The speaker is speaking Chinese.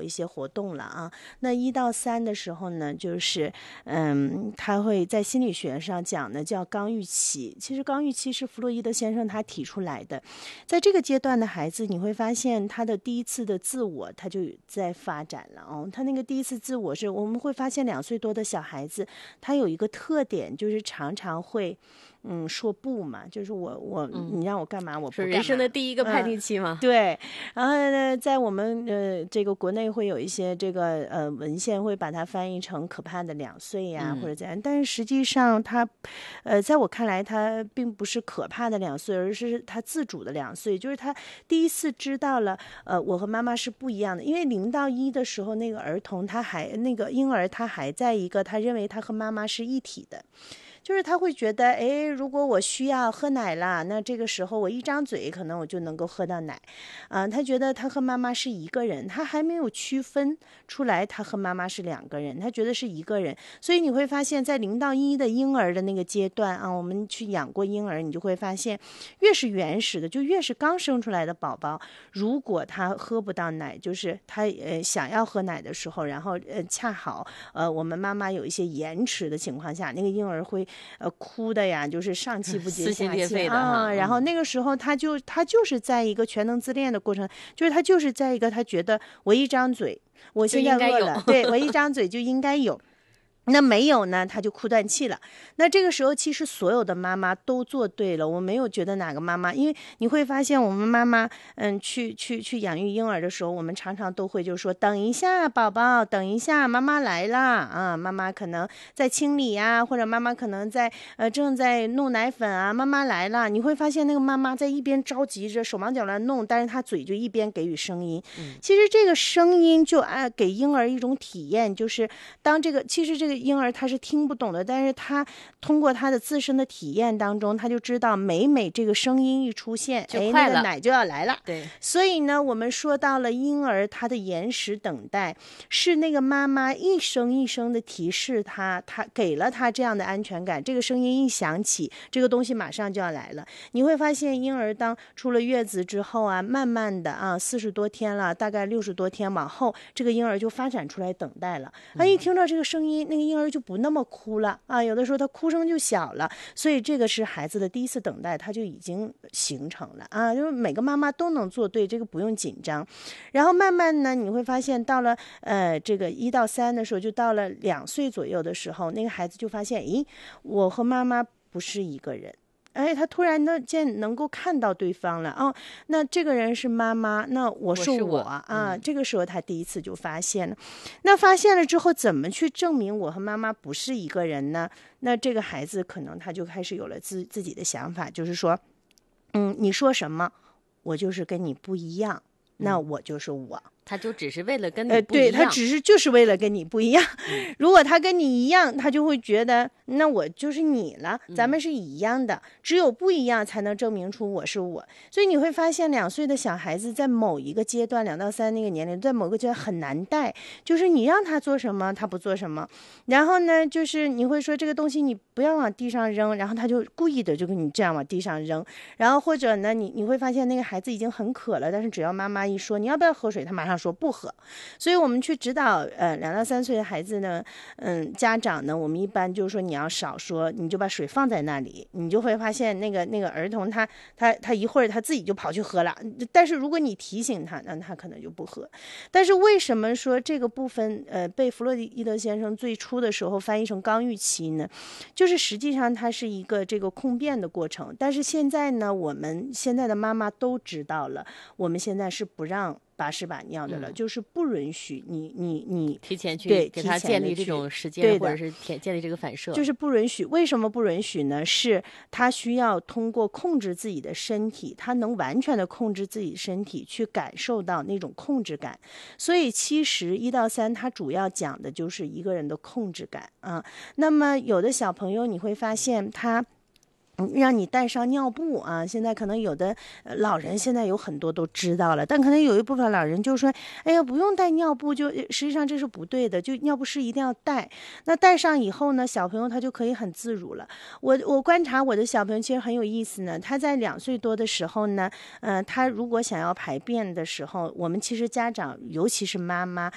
一些活动了啊。那1到3的时候呢，就是他会在心理学上讲的叫刚预期。其实刚预期是弗洛伊德先生他提出来的，在这个阶段的孩子，你会发现他的第一次的自我他就在发展了哦。他那个第一次自我是我们会发现2岁多的小孩子，他有一个特点，就是常常会说不嘛，就是你让我干嘛我不干嘛， 是人生的第一个叛逆期嘛。 对，然后呢，在我们这个国内会有一些这个文献会把它翻译成可怕的2岁呀，或者怎样，但是实际上它在我看来，它并不是可怕的2岁，而是他自主的2岁，就是他第一次知道了我和妈妈是不一样的。因为0到1的时候，那个婴儿他还在一个他认为他和妈妈是一体的。就是他会觉得，如果我需要喝奶了，那这个时候我一张嘴，可能我就能够喝到奶，他觉得他和妈妈是一个人，他还没有区分出来他和妈妈是2个人，他觉得是一个人。所以你会发现在0到1的婴儿的那个阶段啊，我们去养过婴儿，你就会发现，越是原始的，就越是刚生出来的宝宝，如果他喝不到奶，就是他想要喝奶的时候，然后恰好我们妈妈有一些延迟的情况下，那个婴儿会哭的呀，就是上气不接下气啊。然后那个时候他就是在一个全能自恋的过程，就是他就是在一个他觉得我一张嘴，我现在饿了，对，我一张嘴就应该有。那没有呢，他就哭断气了。那这个时候其实所有的妈妈都做对了，我没有觉得哪个妈妈，因为你会发现我们妈妈去养育婴儿的时候，我们常常都会就说等一下宝宝，等一下妈妈来了啊，妈妈可能在清理呀，或者妈妈可能在正在弄奶粉啊，妈妈来了。你会发现那个妈妈在一边着急着手忙脚乱弄，但是她嘴就一边给予声音。其实这个声音就给婴儿一种体验，就是当其实这个婴儿他是听不懂的，但是他通过他的自身的体验当中，他就知道每这个声音一出现，那个奶就要来了。 对， 所以呢，我们说到了婴儿他的延时等待，是那个妈妈一声一声的提示他给了他这样的安全感，这个声音一响起，这个东西马上就要来了。你会发现婴儿当出了月子之后啊，慢慢的40多天了，大概60多天往后，这个婴儿就发展出来等待了。一听到这个声音，那个婴儿就不那么哭了啊，有的时候他哭声就小了，所以这个是孩子的第一次等待，他就已经形成了啊，就是每个妈妈都能做对，这个不用紧张。然后慢慢呢，你会发现到了这个1到3的时候，就到了2岁左右的时候，那个孩子就发现，我和妈妈不是一个人。他突然能够看到对方了哦，那这个人是妈妈，那我是我啊，这个时候他第一次就发现了。那发现了之后，怎么去证明我和妈妈不是一个人呢？那这个孩子可能他就开始有了自己的想法，就是说，你说什么，我就是跟你不一样，那我就是我。 他就只是为了跟你不一样， 对，他就是为了跟你不一样。如果他跟你一样，他就会觉得那我就是你了，咱们是一样的，只有不一样才能证明出我是我。所以你会发现2岁的小孩子在某一个阶段，2到3那个年龄，在某个阶段很难带，就是你让他做什么他不做什么，然后呢就是你会说这个东西你不要往地上扔，然后他就故意的就跟你这样往地上扔。然后或者呢你会发现那个孩子已经很渴了，但是只要妈妈一说你要不要喝水，他马上说不喝。所以我们去指导2到3岁的孩子呢，家长呢，我们一般就是说你要少说，你就把水放在那里，你就会发现那个儿童他一会儿他自己就跑去喝了，但是如果你提醒他，那他可能就不喝。但是为什么说这个部分被弗洛伊德先生最初的时候翻译成刚预期呢？就是实际上它是一个这个控辩的过程，但是现在呢，我们现在的妈妈都知道了，我们现在是不让把屎把尿的了，就是不允许你提前去给他建立这种时间，或者是建立这个反射， 就是不允许。为什么不允许呢？是他需要通过控制自己的身体，他能完全的控制自己身体，去感受到那种控制感。所以其实1到3他主要讲的就是一个人的控制感啊。那么有的小朋友你会发现他让你带上尿布啊，现在可能有的老人现在有很多都知道了，但可能有一部分老人就说，哎呀，不用带尿布，就实际上这是不对的，就尿不湿一定要带。那带上以后呢，小朋友他就可以很自如了。我观察我的小朋友其实很有意思呢，他在2岁多的时候呢，他如果想要排便的时候，我们其实家长尤其是妈妈